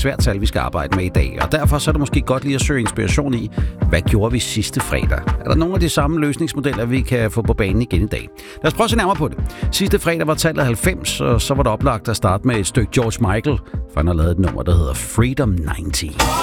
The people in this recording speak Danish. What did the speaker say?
svært tal, vi skal arbejde med i dag. Og derfor så er det måske godt lige at søge inspiration i, hvad gjorde vi sidste fredag? Er der nogle af de samme løsningsmodeller, vi kan få på banen igen i dag? Lad os prøve at se nærmere på det. Sidste fredag var tallet 90, og så var det oplagt at starte med et stykke George Michael, for han har lavet et nummer, der hedder Freedom 90.